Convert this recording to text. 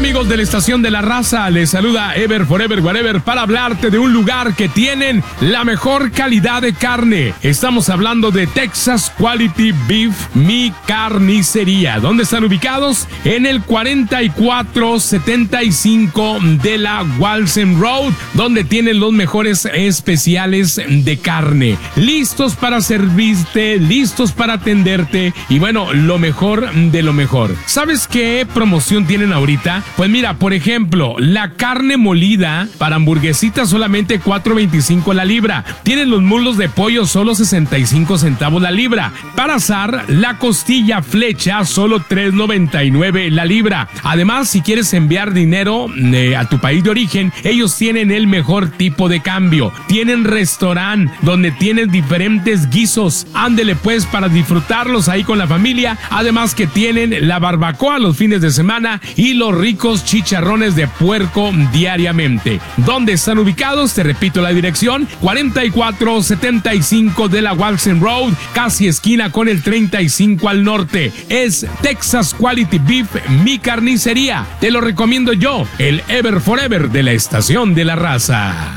amigos de la Estación de la Raza? Les saluda Ever Forever Whatever para hablarte de un lugar que tienen la mejor calidad de carne. Estamos hablando de Texas Quality Beef, mi carnicería. ¿Dónde están ubicados? En el 4475 de la Walsen Road, donde tienen los mejores especiales de carne. Listos para servirte, listos para atenderte y bueno, lo mejor de lo mejor. ¿Sabes qué promoción tienen ahorita? Pues mira, por ejemplo, la carne molida para hamburguesitas solamente $4.25 la libra. Tienen los muslos de pollo solo 65 centavos la libra. Para asar, la costilla flecha solo $3.99 la libra. Además, si quieres enviar dinero a tu país de origen, ellos tienen el mejor tipo de cambio. Tienen restaurante donde tienen diferentes guisos. Ándele pues para disfrutarlos ahí con la familia. Además que tienen la barbacoa los fines de semana y los ricos chicharrones de puerco diariamente. ¿Dónde están ubicados? Te repito la dirección: 4475 de la Walsen Road, casi esquina con el 35 al norte. Es Texas Quality Beef, mi carnicería. Te lo recomiendo yo, el Ever Forever de la Estación de la Raza.